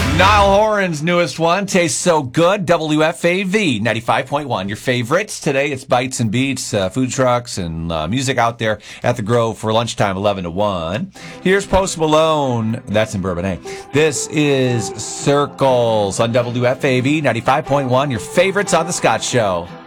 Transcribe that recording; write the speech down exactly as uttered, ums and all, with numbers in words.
Niall Horan's newest one tastes so good. W F A V ninety-five point one. Your favorites today? It's Bites and Beats, uh, food trucks and uh, music out there at the Grove for lunchtime, eleven to one. Here's Post Malone. That's in Bourbonnais. This is Circles on W F A V ninety-five point one. Your favorites on the Scott Show.